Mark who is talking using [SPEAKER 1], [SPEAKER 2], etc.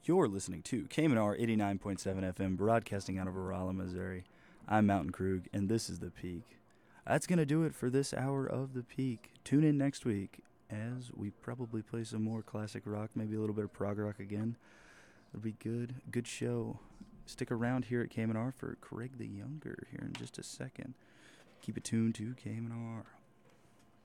[SPEAKER 1] You're listening to KMNR 89.7 FM, broadcasting out of Rolla, Missouri. I'm Mountain Krug, and this is The Peak. That's going to do it for this hour of The Peak. Tune in next week as we probably play some more classic rock, maybe a little bit of prog rock again. It'll be good. Good show. Stick around here at KMNR for Craig the Younger here in just a second. Keep it tuned to KMNR.